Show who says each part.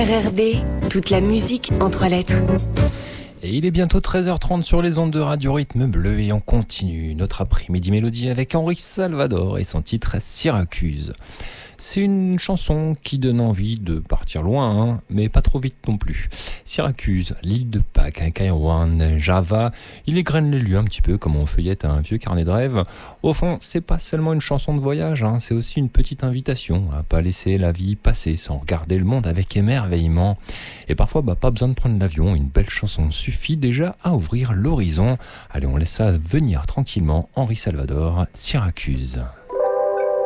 Speaker 1: RRD, toute la musique en 3 lettres.
Speaker 2: Et il est bientôt 13h30 sur les ondes de Radio Rythme Bleu et on continue notre après-midi mélodie avec Henri Salvador et son titre Syracuse. C'est une chanson qui donne envie de partir loin, mais pas trop vite non plus. Syracuse, l'île de Pâques, Kairouan, Java, il égrène les lieux un petit peu comme on feuillette un vieux carnet de rêve. Au fond, c'est pas seulement une chanson de voyage, c'est aussi une petite invitation à pas laisser la vie passer sans regarder le monde avec émerveillement. Et parfois, pas besoin de prendre l'avion, une belle chanson suffit déjà à ouvrir l'horizon. Allez, on laisse ça venir tranquillement. Henri Salvador, Syracuse.